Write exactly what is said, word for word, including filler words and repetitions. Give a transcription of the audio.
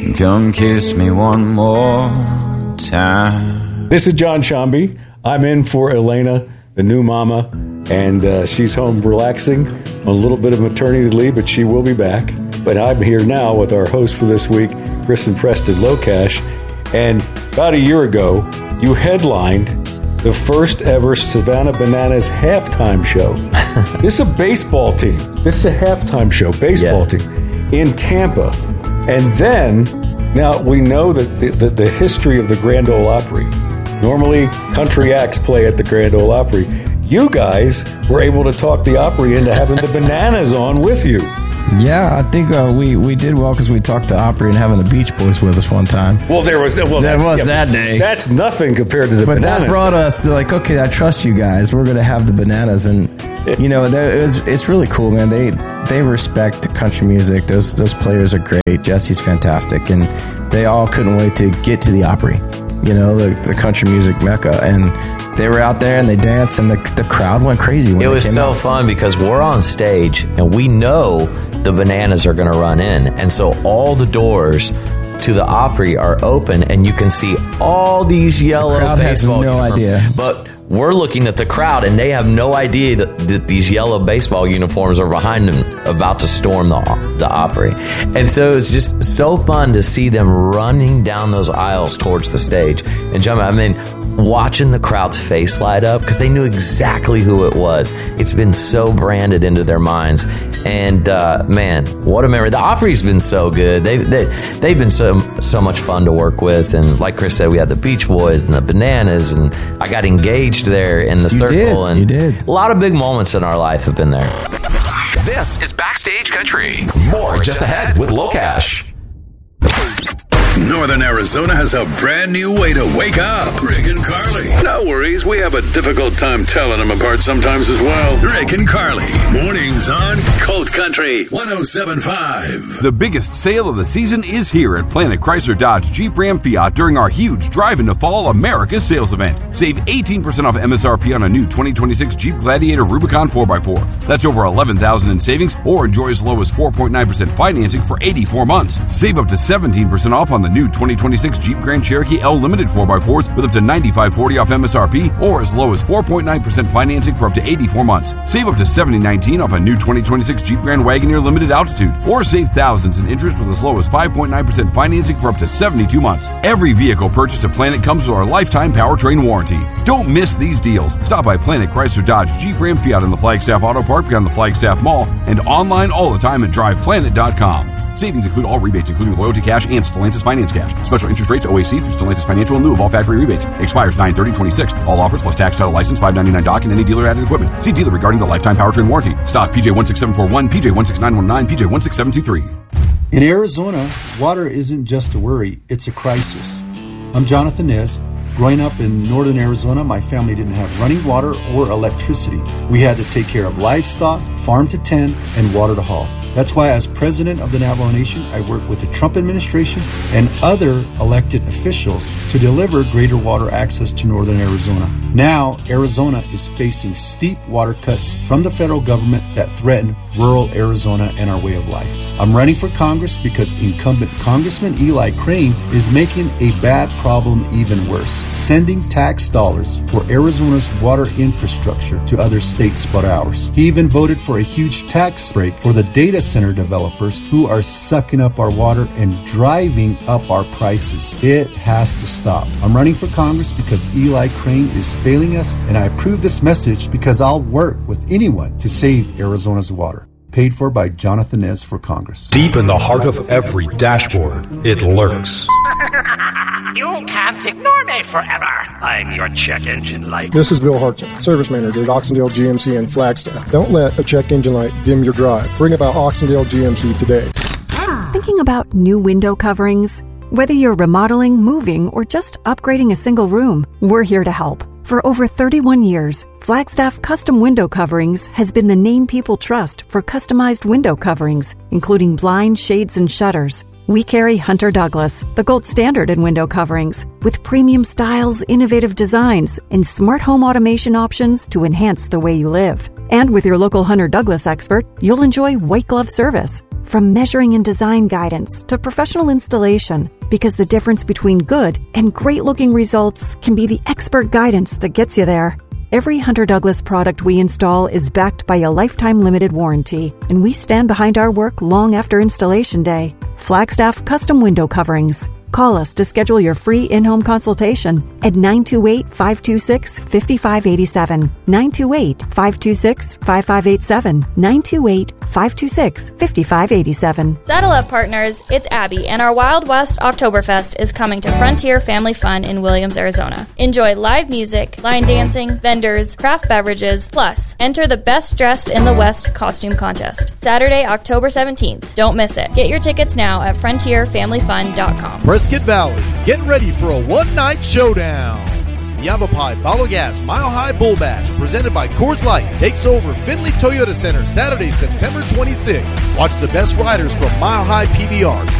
Come kiss me one more time. This is John Shambi. I'm in for Elena, the new mama, and uh, she's home relaxing on a little bit of maternity leave, but she will be back. But I'm here now with our host for this week, Kristen Preston Locash. And about a year ago, you headlined the first ever Savannah Bananas halftime show. This is a baseball team. This is a halftime show, baseball yeah. team in Tampa. And then, now we know that the, the, the history of the Grand Ole Opry. Normally, country acts play at the Grand Ole Opry. You guys were able to talk the Opry into having the Bananas on with you. Yeah, I think uh, we, we did well because we talked to Opry and having the Beach Boys with us one time. Well, there was well, that that was yeah, that day. That's nothing compared to the but Bananas. But that brought us to like, okay, I trust you guys. We're going to have the Bananas, and you know, that, it was, it's really cool, man. They they respect country music. Those those players are great. Jesse's fantastic, and they all couldn't wait to get to the Opry. You know, the, the country music mecca, and they were out there and they danced, and the the crowd went crazy. When it was came so out. fun because we're on stage and we know the Bananas are going to run in, and so all the doors to the Opry are open, and you can see all these yellow the crowd baseball has no uniforms. idea. But we're looking at the crowd, and they have no idea that, that these yellow baseball uniforms are behind them, about to storm the the Opry. And so it was just so fun to see them running down those aisles towards the stage. And John, I mean, watching the crowd's face light up because they knew exactly who it was. It's been so branded into their minds. And uh, man, what a memory! The Opry's been so good. They they they've been so so much fun to work with. And like Chris said, we had the Beach Boys and the Bananas, and I got engaged there in the you circle. Did. And you did. A lot of big moments in our life have been there. This is Backstage Country. More just ahead with Locash. Northern Arizona has a brand new way to wake up. Rick and Carly. No worries, we have a difficult time telling them apart sometimes as well. Rick and Carly. Mornings on Colt Country one oh seven point five. The biggest sale of the season is here at Planet Chrysler Dodge Jeep Ram Fiat during our huge Drive into Fall America sales event. Save eighteen percent off M S R P on a new twenty twenty-six Jeep Gladiator Rubicon four by four. That's over eleven thousand dollars in savings, or enjoy as low as four point nine percent financing for eighty-four months. Save up to seventeen percent off on the new twenty twenty-six Jeep Grand Cherokee L Limited four by fours with up to ninety-five forty off M S R P, or as low as four point nine percent financing for up to eighty-four months. Save up to seventy nineteen off a new twenty twenty-six Jeep Grand Wagoneer Limited Altitude, or save thousands in interest with as low as five point nine percent financing for up to seventy-two months. Every vehicle purchased at Planet comes with our lifetime powertrain warranty. Don't miss these deals. Stop by Planet Chrysler Dodge Jeep Ram Fiat in the Flagstaff Auto Park beyond the Flagstaff Mall, and online all the time at drive planet dot com. Savings include all rebates, including Loyalty Cash and Stellantis Finance Cash. Special interest rates O A C through Stellantis Financial in lieu of all factory rebates. Expires nine thirty twenty-six. All offers plus tax, title, license, five ninety-nine dock, and any dealer added equipment. See dealer regarding the lifetime powertrain warranty. Stock P J one six seven four one, P J one six nine one nine, P J one six seven two three. In Arizona, water isn't just a worry, it's a crisis. I'm Jonathan Nez. Growing up in northern Arizona, my family didn't have running water or electricity. We had to take care of livestock, farm to tend, and water to haul. That's why, as president of the Navajo Nation, I work with the Trump administration and other elected officials to deliver greater water access to northern Arizona. Now, Arizona is facing steep water cuts from the federal government that threaten rural Arizona and our way of life. I'm running for Congress because incumbent Congressman Eli Crane is making a bad problem even worse, sending tax dollars for Arizona's water infrastructure to other states but ours. He even voted for a huge tax break for the data center developers who are sucking up our water and driving up our prices. It has to stop. I'm running for Congress because Eli Crane is failing us, and I approve this message because I'll work with anyone to save Arizona's water. Paid for by Jonathan Nez for Congress. Deep in the heart of every dashboard, it lurks. You can't ignore me forever. I'm your check engine light. This is Bill Hartson, service manager at Oxendale G M C in Flagstaff. Don't let a check engine light dim your drive. Bring about Oxendale G M C today. Thinking about new window coverings? Whether you're remodeling, moving, or just upgrading a single room, we're here to help. For over thirty-one years, Flagstaff Custom Window Coverings has been the name people trust for customized window coverings, including blinds, shades, and shutters. We carry Hunter Douglas, the gold standard in window coverings, with premium styles, innovative designs, and smart home automation options to enhance the way you live. And with your local Hunter Douglas expert, you'll enjoy white glove service. From measuring and design guidance to professional installation, because the difference between good and great-looking results can be the expert guidance that gets you there. Every Hunter Douglas product we install is backed by a lifetime limited warranty, and we stand behind our work long after installation day. Flagstaff Custom Window Coverings. Call us to schedule your free in-home consultation at nine two eight, five two six, five five eight seven, nine two eight, five two six, five five eight seven, nine two eight, five two six, five five eight seven. Saddle up, partners. It's Abby, and our Wild West Oktoberfest is coming to Frontier Family Fun in Williams, Arizona. Enjoy live music, line dancing, vendors, craft beverages, plus enter the Best Dressed in the West costume contest. Saturday, October seventeenth. Don't miss it. Get your tickets now at frontier family fun dot com. Prescott Valley, get ready for a one-night showdown. The Yavapai Balogas Mile High Bull Bash, presented by Coors Light, takes over Findlay Toyota Center Saturday, September twenty-sixth. Watch the best riders from Mile High P B R,